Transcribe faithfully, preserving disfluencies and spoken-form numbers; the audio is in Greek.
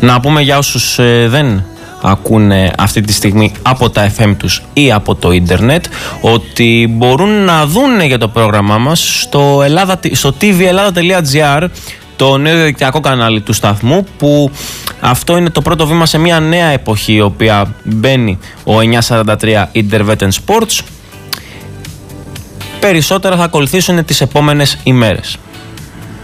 Να πούμε για όσους ε, δεν ακούνε αυτή τη στιγμή από τα εφ εμ τους ή από το ίντερνετ ότι μπορούν να δούνε για το πρόγραμμά μας στο, Ελλάδα, στο τι βι Ελλάδα τελεία τζι άρ, το νέο διαδικτυακό κανάλι του σταθμού, που αυτό είναι το πρώτο βήμα σε μια νέα εποχή η οποία μπαίνει ο εννιακόσια σαράντα τρία Interwetten Sports. Περισσότερα θα ακολουθήσουν τις επόμενες ημέρες.